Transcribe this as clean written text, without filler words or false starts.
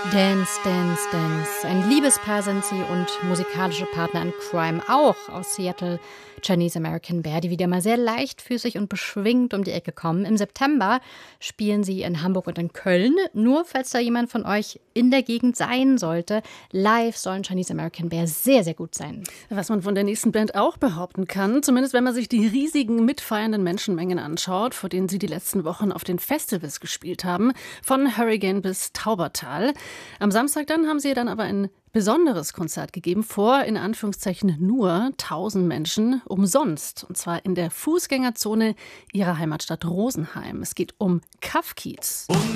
Dance, Dance, Dance. Ein Liebespaar sind sie und musikalische Partner in Crime, auch aus Seattle. Chinese American Bear, die wieder mal sehr leichtfüßig und beschwingt um die Ecke kommen. Im September spielen sie in Hamburg und in Köln. Nur falls da jemand von euch in der Gegend sein sollte, live sollen Chinese American Bear sehr, sehr gut sein. Was man von der nächsten Band auch behaupten kann, zumindest wenn man sich die riesigen mitfeiernden Menschenmengen anschaut, vor denen sie die letzten Wochen auf den Festivals gespielt haben, von Hurricane bis Taubertal. Am Samstag dann haben sie dann aber ein besonderes Konzert gegeben vor, in Anführungszeichen, nur 1000 Menschen umsonst. Und zwar in der Fußgängerzone ihrer Heimatstadt Rosenheim. Es geht um Kaff-Kiez.